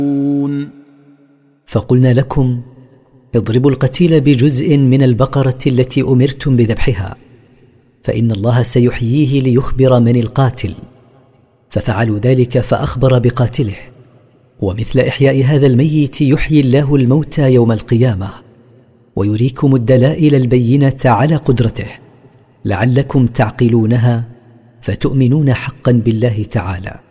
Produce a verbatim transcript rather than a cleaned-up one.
فقلنا لكم اضربوا القتيل بجزء من البقرة التي أمرتم بذبحها، فإن الله سيحييه ليخبر من القاتل. ففعلوا ذلك فأخبر بقاتله. ومثل إحياء هذا الميت يحيي الله الموتى يوم القيامة، ويريكم الدلائل البينة على قدرته لعلكم تعقلونها فتؤمنون حقا بالله تعالى.